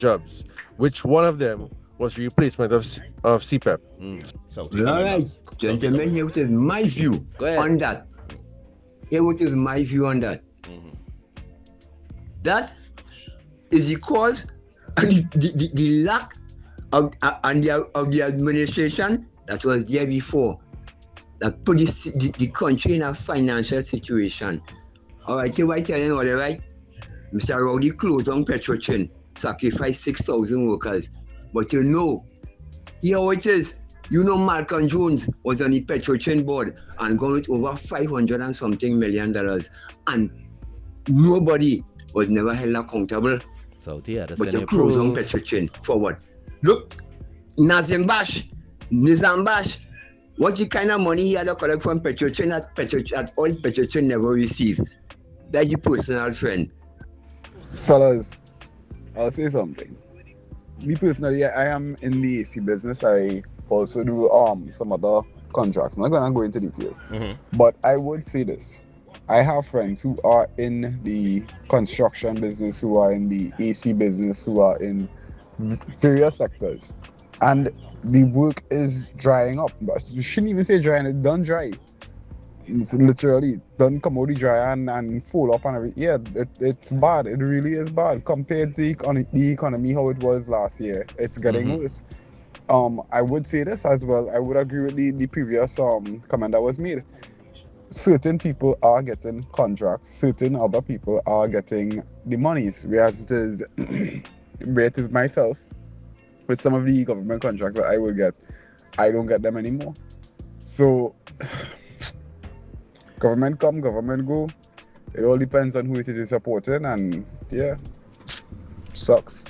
jobs, which one of them was replacement of CPEP. So, All right, gentlemen, here it is my view on that. Here it is my view on that. That is because of the lack of the administration that was there before, that put the country in a financial situation. All right, you are telling all right, Mr. Rowdy closed on Petrochin, sacrificed 6,000 workers. But you know, here it is. You know, Malcolm Jones was on the Petrochin board and gone with over $500 and something million, and nobody was never held accountable. So yeah, but you close on Petrochin for what? Look, Nizam Bash, what the kind of money he had to collect from Petrochin that all Petrochin never received. That's your personal friend. Fellas, I'll say something. Me personally, I am in the AC business. I also do some other contracts. I'm not gonna go into detail. But I would say this. I have friends who are in the construction business, who are in the AC business, who are in various sectors. And the work is drying up. But you shouldn't even say drying, it's done dry. It's literally done commodity dry and full up and everything. Yeah, it's bad. It really is bad compared to the economy how it was last year. It's getting worse. I would say this as well. I would agree with the previous comment that was made. Certain people are getting contracts. Certain other people are getting the monies. Whereas it is myself with some of the government contracts that I will get, I don't get them anymore. So government come, government go. It all depends on who it is supporting, and yeah, sucks.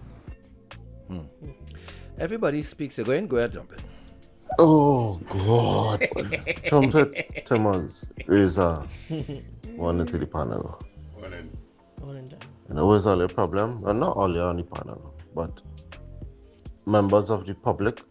Everybody speaks. Go ahead, Trumpet. Oh God, Trumpet, Timmons, Razor, one into the panel. You know what's all the problem? Well, not only on the panel, but members of the public.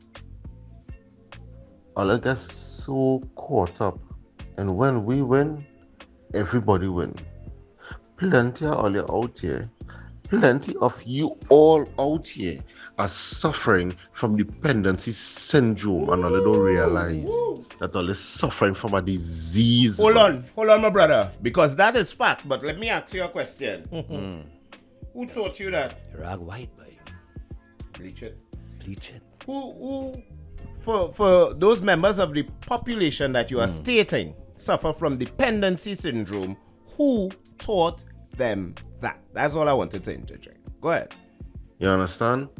All I get so caught up, and when we win, everybody win. Plenty of all you out here, plenty of you all out here are suffering from dependency syndrome, and all they don't realize that all is suffering from a disease. Hold on, my brother, because that is fact. But let me ask you a question. Who taught you that? Rag white, boy. Bleach it. Who? For those members of the population that you are stating suffer from dependency syndrome, who taught them that? That's all I wanted to interject. Go ahead. You understand?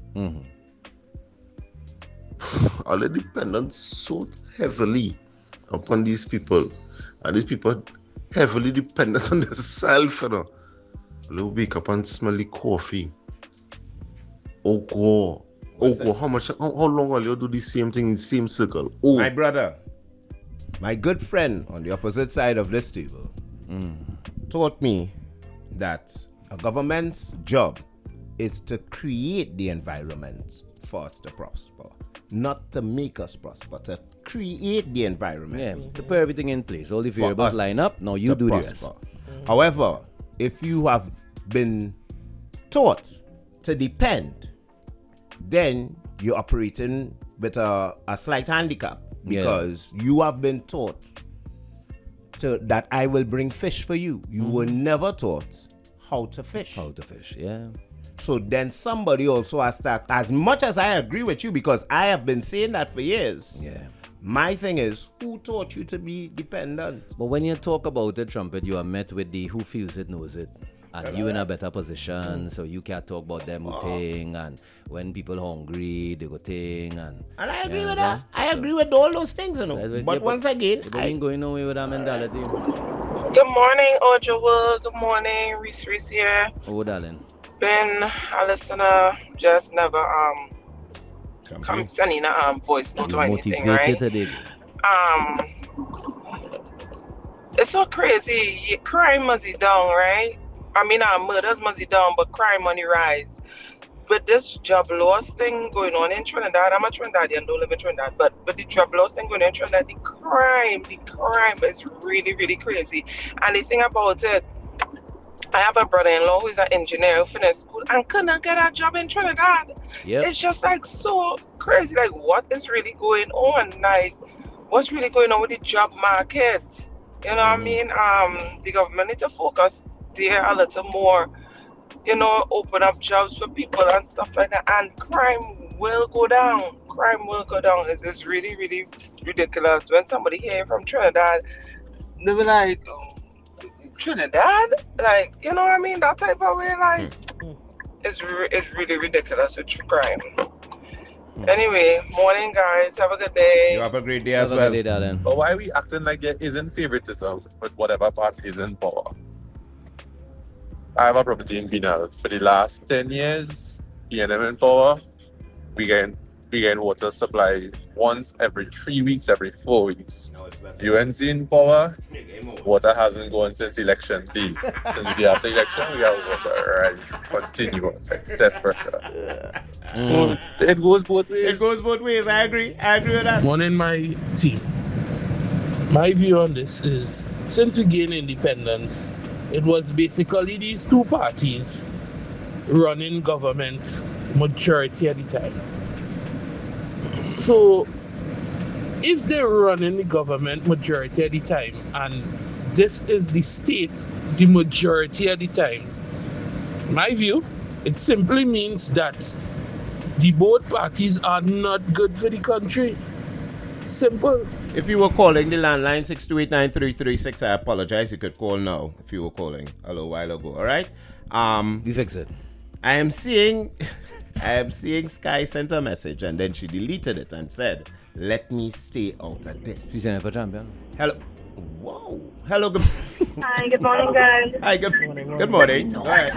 All the dependence so heavily upon these people, and these people heavily dependent on themselves, you know. They'll wake up and smell the coffee. Oh God. How long will you do the same thing in the same circle? Oh. My brother, my good friend on the opposite side of this table, taught me that a government's job is to create the environment for us to prosper, not to make us prosper, to create the environment. Yeah, to put everything in place. All the variables line up. Now you do this. However, if you have been taught to depend, then you're operating with a slight handicap, because you have been taught that I will bring fish for you. You were never taught how to fish. Yeah. So then somebody also has to, as much as I agree with you, because I have been saying that for years. Yeah. My thing is, who taught you to be dependent? But when you talk about it, Trumpet, you are met with the who feels it knows it. And you in a better position, so you can't talk about them who thing, and when people hungry, they go thing, and I agree with that. I agree with all those things, you know. But once again, I ain't going away with that mentality. Good morning, Ojo. Good morning, Reese here. Oh, darling. Been a listener, just never come sending a voice note or anything, right? Today. It's so crazy. Crime must be down, right? I mean, murders must be down, but crime on the rise. But this job loss thing going on in Trinidad, I'm a Trinidadian, don't live in Trinidad, but the job loss thing going on in Trinidad, the crime is really, really crazy. And the thing about it, I have a brother-in-law who's an engineer who finished school and couldn't get a job in Trinidad. Yep. It's just like so crazy. Like, what is really going on? Like, what's really going on with the job market? You know what I mean? The government need to focus there a little more. You know, open up jobs for people and stuff like that. And crime will go down. Crime will go down. It's really, really ridiculous. When somebody here from Trinidad, they be like, Trinidad? Like, you know what I mean? That type of way, like, it's really ridiculous with crime. Anyway, morning, guys. Have a good day. You have a great day as Have a well. good day, darling. But why are we acting like there isn't favoritism with whatever party is in power? I have a property in Binal. For the last 10 years, PNM in power, we get water supply once every 3 weeks, every 4 weeks. UNC in power, water hasn't gone since election day. Since the day after election, we have water, right? Continuous, excess pressure. So it goes both ways. It goes both ways. I agree with that. Morning, my team. My view on this is, since we gained independence, it was basically these two parties running government majority at the time. So, if they're running the government majority at the time, and this is the state the majority at the time, my view, it simply means that the both parties are not good for the country. Simple. If you were calling the landline 6289336, I apologize. You could call now if you were calling a little while ago. All right. We fix it. I am seeing Sky sent a message and then she deleted it and said, "Let me stay out of this." She's in for champion. Hello. Whoa. Hello. Good. Hi, good morning, guys. Hi. Good morning. All right.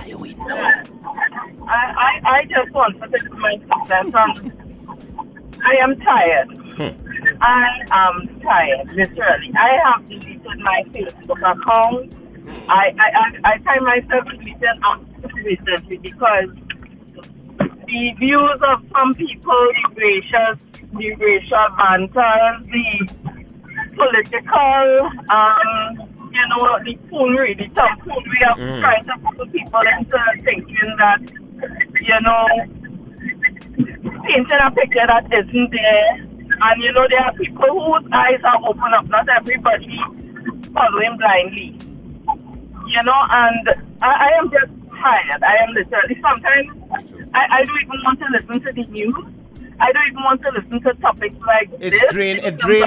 I just want to take my success on. I am tired. I am tired, literally. I have deleted my Facebook account. I find myself deleted recently because the views of some people, the racial banter, the political, the foolery, the tomfoolery of trying to put people into thinking that, painting a picture that isn't there. And, there are people whose eyes are open up, not everybody following blindly. And I am just tired. I am literally, sometimes I don't even want to listen to the news. I don't even want to listen to topics like It's this. draining.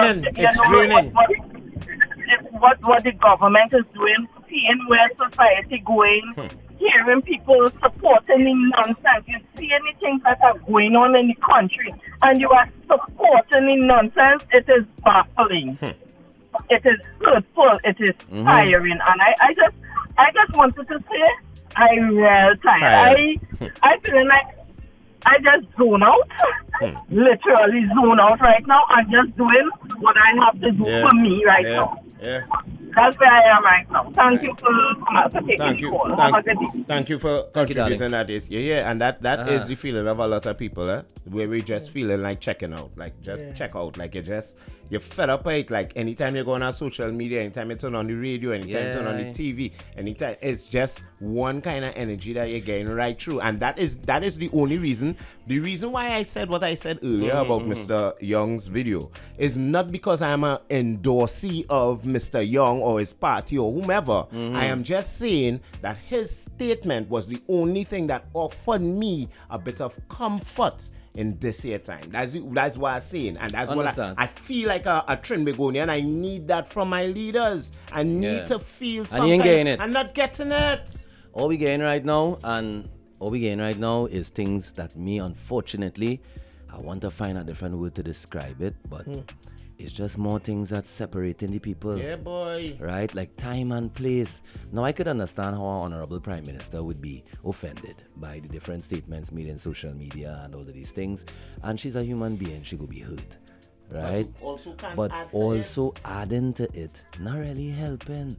What the government is doing, seeing where society going, hearing people supporting the nonsense. You see anything that are going on in the country and you are supporting the nonsense, it is baffling. It is hurtful. It is tiring. And I just wanted to say I'm real tired. I feel like I just zone out, literally zone out right now and just doing what I have to do for me right now. Yeah. That's where I am right now. Thank you for taking the call. Have a good day. Thank you for contributing that. And that is the feeling of a lot of people, where we just feeling like checking out, like just check out, like you're fed up with it. Like anytime you go on social media, anytime you turn on the radio, anytime you turn on the TV, anytime, it's just one kind of energy that you're getting right through, and that is the only reason. The reason why I said what I said earlier about Mr. Young's video is not because I'm an endorsee of Mr. Young or his party or whomever. I am just saying that his statement was the only thing that offered me a bit of comfort in this year time. That's what I'm saying. And that's what I feel like a Trinbagonian. I need that from my leaders. I need to feel something. And you ain't getting it. I'm not getting it. All we getting right now is things that me, unfortunately, I want to find a different word to describe it, but it's just more things that's separating the people. Yeah, boy. Right? Like time and place. Now, I could understand how our Honorable Prime Minister would be offended by the different statements made in social media and all of these things. And she's a human being. She could be hurt. Right? But also adding to it, not really helping.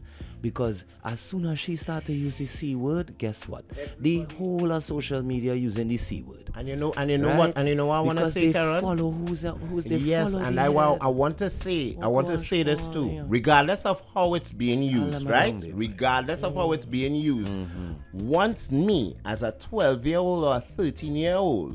Because as soon as she started to use the C word, guess what? The whole of social media using the C word. And you know what? Right? And you know what I want to Because say, they Karen? follow who's they Yes, follow and the I head. want to say, I Oh, want to gosh, say this oh, too. yeah. Regardless of how it's being used, them right? around it. Regardless of how it's being used, once me as a 12-year-old or a 13-year-old